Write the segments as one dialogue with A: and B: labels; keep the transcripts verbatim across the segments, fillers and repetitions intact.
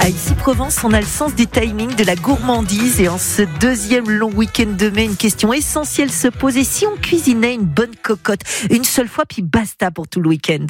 A: Ici Provence, on a le sens du timing, de la gourmandise. Et en ce deuxième long week-end de mai, une question essentielle se pose. Et si on cuisinait une bonne cocotte une seule fois, puis basta pour tout le week-end?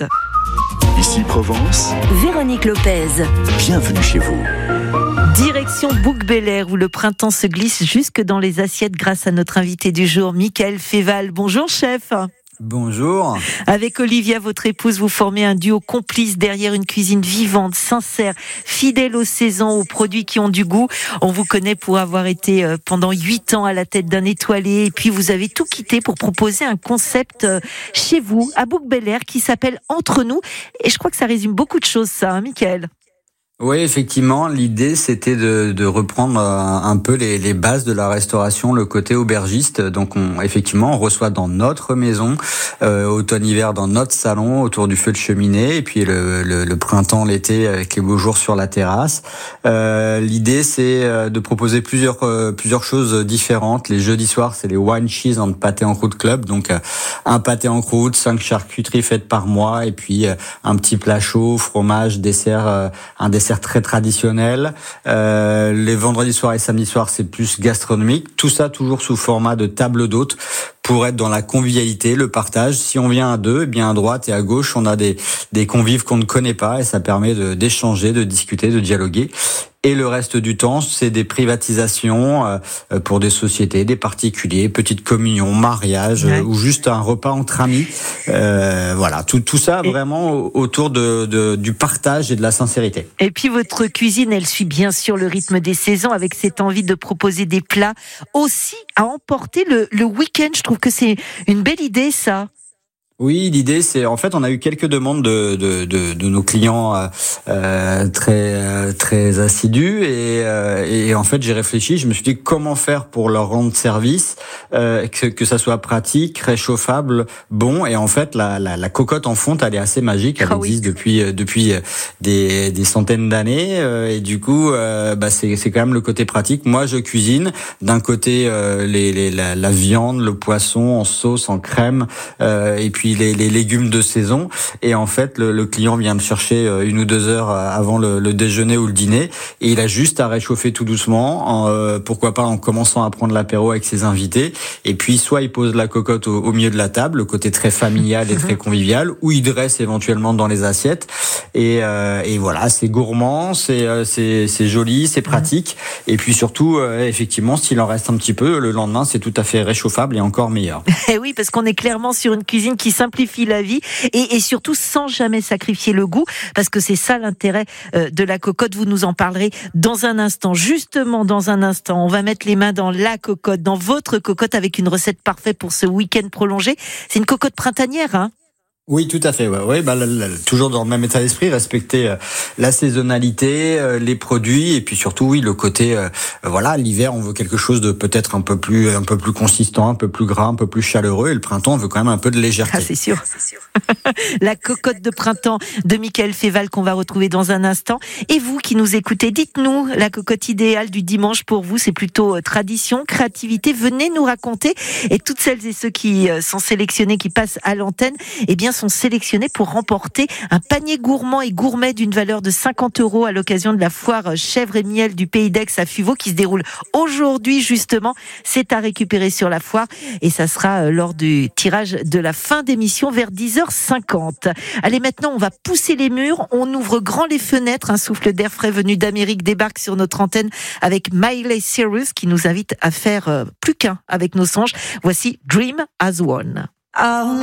B: Ici Provence,
C: Véronique Lopez.
B: bienvenue chez vous.
A: Direction Bouc-Bel-Air, où le printemps se glisse jusque dans les assiettes grâce à notre invité du jour, Michael Féval. Bonjour chef.
D: Bonjour.
A: Avec Olivia, votre épouse, vous formez un duo complice derrière une cuisine vivante, sincère, fidèle aux saisons, aux produits qui ont du goût. On vous connaît pour avoir été pendant huit ans à la tête d'un étoilé, et puis vous avez tout quitté pour proposer un concept chez vous, à Bouc-Bel-Air, qui s'appelle Entre nous. Et je crois que ça résume beaucoup de choses, ça, hein, Michael?
D: Oui, effectivement, l'idée c'était de, de reprendre un peu les, les bases de la restauration, le côté aubergiste. Donc, on, effectivement, on reçoit dans notre maison, euh, automne-hiver dans notre salon, autour du feu de cheminée, et puis le, le, le printemps, l'été, avec les beaux jours sur la terrasse. Euh, l'idée c'est de proposer plusieurs euh, plusieurs choses différentes. Les jeudis soirs, c'est les Wine Cheese and Pâté en croûte club. Donc, euh, un pâté en croûte, cinq charcuteries faites par mois, et puis euh, un petit plat chaud, fromage, dessert, euh, un dessert très traditionnel. Euh, les vendredis soirs et samedis soirs, c'est plus gastronomique. Tout ça toujours sous format de table d'hôte pour être dans la convivialité, le partage. Si on vient à deux, eh bien à droite et à gauche, on a des des convives qu'on ne connaît pas et ça permet de d'échanger, de discuter, de dialoguer. Et le reste du temps, c'est des privatisations euh, pour des sociétés, des particuliers, petites communions, mariages, ouais. euh, ou juste un repas entre amis. Euh, voilà, tout tout ça et vraiment autour de, de du partage et de la sincérité.
A: Et puis votre cuisine, elle suit bien sûr le rythme des saisons, avec cette envie de proposer des plats aussi à emporter le le week-end. Je trouve que c'est une belle idée, ça.
D: Oui, l'idée c'est en fait on a eu quelques demandes de de de, de nos clients euh, très très assidus et euh, et en fait j'ai réfléchi, je me suis dit comment faire pour leur rendre service, euh, que que ça soit pratique, réchauffable, bon. Et en fait la la, la cocotte en fonte, elle est assez magique, elle oh existe oui. depuis depuis des des centaines d'années euh, et du coup euh, bah c'est c'est quand même le côté pratique. Moi je cuisine d'un côté euh, les les la, la viande, le poisson en sauce, en crème euh, et puis Les, les légumes de saison, et en fait le, le client vient me chercher une ou deux heures avant le, le déjeuner ou le dîner, et il a juste à réchauffer tout doucement, en, euh, pourquoi pas en commençant à prendre l'apéro avec ses invités, et puis soit il pose la cocotte au, au milieu de la table, le côté très familial et très convivial, ou il dresse éventuellement dans les assiettes, et, euh, et voilà, c'est gourmand, c'est, euh, c'est, c'est joli, c'est pratique, et puis surtout euh, effectivement s'il en reste un petit peu, le lendemain c'est tout à fait réchauffable et encore meilleur.
A: Et oui, parce qu'on est clairement sur une cuisine qui simplifie la vie et, et surtout sans jamais sacrifier le goût, parce que c'est ça l'intérêt euh, de la cocotte. Vous nous en parlerez dans un instant. Justement, dans un instant, on va mettre les mains dans la cocotte, dans votre cocotte, avec une recette parfaite pour ce week-end prolongé. C'est une cocotte printanière, hein?
D: Oui, tout à fait. Ouais, ouais, bah, là, là, toujours dans le même état d'esprit, respecter euh, la saisonnalité, euh, les produits, et puis surtout, oui, le côté, euh, voilà, l'hiver, on veut quelque chose de peut-être un peu plus, un peu plus consistant, un peu plus gras, un peu plus chaleureux, et le printemps, on veut quand même un peu de légèreté.
A: Ah, c'est sûr. C'est sûr. La cocotte de printemps de Michael Féval qu'on va retrouver dans un instant. Et vous qui nous écoutez, dites-nous, la cocotte idéale du dimanche pour vous, c'est plutôt tradition, créativité. Venez nous raconter. Et toutes celles et ceux qui sont sélectionnés, qui passent à l'antenne, eh bien, sont sélectionnés pour remporter un panier gourmand et gourmet d'une valeur de cinquante euros à l'occasion de la foire chèvre et miel du Pays d'Aix à Fuveau, qui se déroule aujourd'hui justement. C'est à récupérer sur la foire et ça sera lors du tirage de la fin d'émission vers dix heures cinquante. Allez, maintenant on va pousser les murs, on ouvre grand les fenêtres, un souffle d'air frais venu d'Amérique débarque sur notre antenne avec Miley Cyrus qui nous invite à faire plus qu'un avec nos songes. Voici Dream as One. Oh.